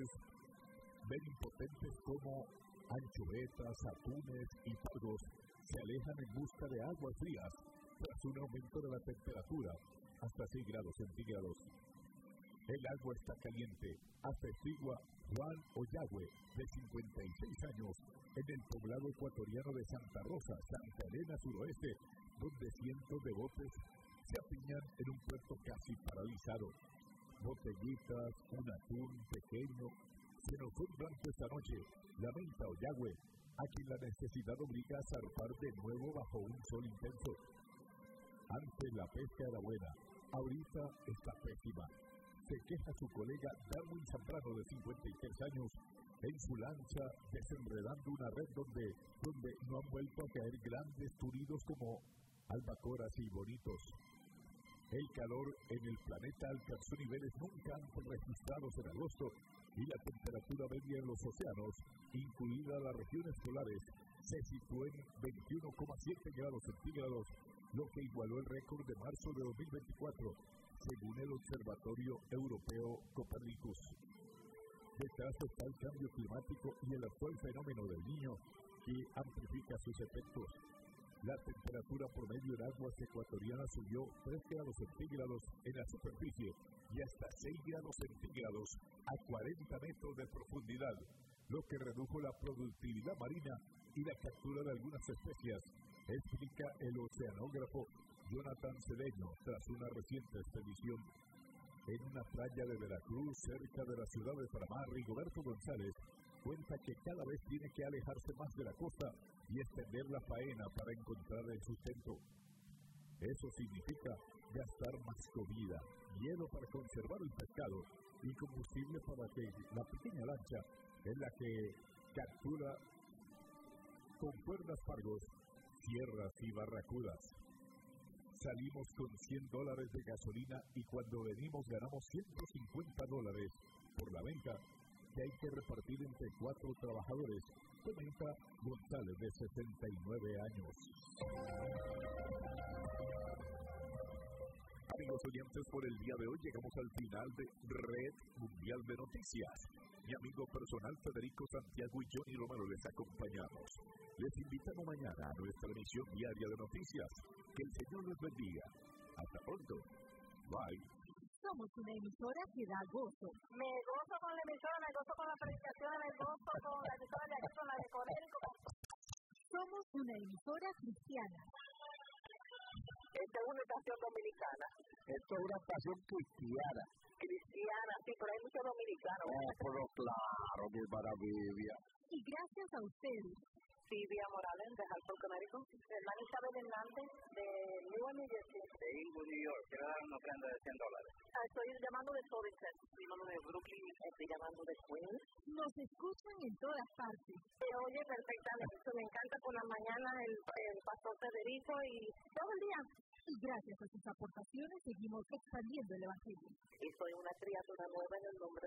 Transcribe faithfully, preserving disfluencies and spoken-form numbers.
peces ven impotentes como anchovetas, atunes y pargos se alejan en busca de aguas frías tras un aumento de la temperatura hasta seis grados centígrados. El agua está caliente, atestigua Juan Oyagüe, de cincuenta y seis años, en el poblado ecuatoriano de Santa Rosa, Santa Elena Suroeste, donde cientos de botes se apiñan en un puerto casi paralizado. Botellitas, un atún pequeño. Se nos fue blanco esta noche, lamenta Oyagüe, a quien la necesidad obliga a zarpar de nuevo bajo un sol intenso. Antes la pesca era buena, ahorita está pésima. Se queja su colega Darwin Zambrano, de cincuenta y tres años, en su lancha desenredando una red donde, donde no han vuelto a caer grandes turidos como albacoras y bonitos. El calor en el planeta alcanzó niveles nunca antes registrados en agosto y la temperatura media en los océanos, incluidas las regiones polares, se situó en veintiuno coma siete grados centígrados, lo que igualó el récord de marzo de dos mil veinticuatro, según el Observatorio Europeo Copernicus. Detrás está el cambio climático y el actual fenómeno del Niño, que amplifica sus efectos. La temperatura promedio en aguas ecuatorianas subió tres grados centígrados en la superficie y hasta seis grados centígrados a cuarenta metros de profundidad, lo que redujo la productividad marina y la captura de algunas especies, explica el oceanógrafo Jonathan Cedeño tras una reciente expedición. En una playa de Veracruz, cerca de la ciudad de Panamá, Rigoberto González cuenta que cada vez tiene que alejarse más de la costa y extender la faena para encontrar el sustento. Eso significa gastar más comida, hielo para conservar el pescado y combustible para que la pequeña lancha en la que captura con cuerdas pargos, sierras y barracudas. Salimos con cien dólares de gasolina y cuando venimos ganamos ciento cincuenta dólares por la venta que hay que repartir entre cuatro trabajadores, comenta González, de sesenta y nueve años. Amigos oyentes, por el día de hoy llegamos al final de Red Mundial de Noticias. Mi amigo personal Federico Santiago y Johnny Romero les acompañamos. Les invitamos mañana a nuestra emisión diaria de noticias. Que el Señor les bendiga. Hasta pronto. Bye. Somos una emisora que da gozo. Me gozo con la emisora, me gozo con la predicación, me gozo con la emisora de aquí, con la de Corérico. Somos una emisora cristiana. Esta es una estación dominicana. Esto es una estación cristiana. Cristiana, sí, pero hay muchos dominicanos. Oh, pero claro, mi maravilla. Y gracias a ustedes. Silvia Morales, de Hartford, Connecticut. Hermana Isabel Hernández, de Newark, New Jersey. De Inglewood, New York. Quiero dar una ofrenda de cien dólares. Ah, estoy llamando de Somerset. Estoy llamando de Brooklyn. Estoy llamando de Queens. Nos escuchan en todas partes. Se oye perfectamente. Me encanta por las mañanas el, el pastor Federico y todo el día. Y gracias a sus aportaciones seguimos expandiendo el Evangelio. Y soy una criatura nueva en el nombre